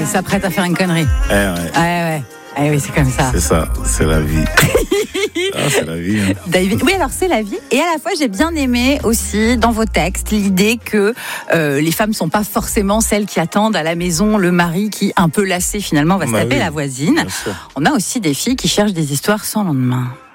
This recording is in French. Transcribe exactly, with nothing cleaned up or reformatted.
elle s'apprête à faire une connerie. Eh ouais. Ouais, ouais. Ah oui, c'est comme ça. C'est ça, c'est la vie. Ah, c'est la vie. Hein. David, oui, alors c'est la vie. Et à la fois, j'ai bien aimé aussi dans vos textes l'idée que euh, les femmes sont pas forcément celles qui attendent à la maison le mari qui, un peu lassé finalement, va se Bah taper oui, la voisine. On a aussi des filles qui cherchent des histoires sans lendemain.